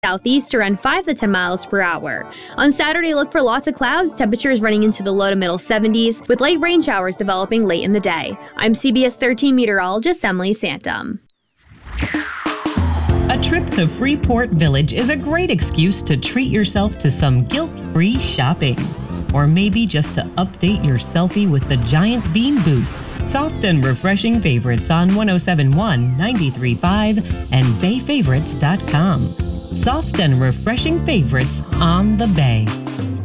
southeast around 5 to 10 miles per hour. On Saturday, look for lots of clouds, temperatures running into the low to middle 70s, with light rain showers developing late in the day. I'm CBS 13 meteorologist Emily Santum. A trip to Freeport Village is a great excuse to treat yourself to some guilt-free shopping. Or maybe just to update your selfie with the giant bean booth. Soft and refreshing favorites on 107.1, 93.5, and bayfavorites.com. Soft and refreshing favorites on the Bay.